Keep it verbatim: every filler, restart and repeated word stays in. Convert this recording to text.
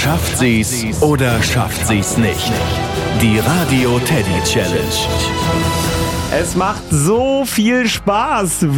Schafft sie's oder schafft sie's nicht? Die Radio Teddy Challenge. Es macht so viel Spaß.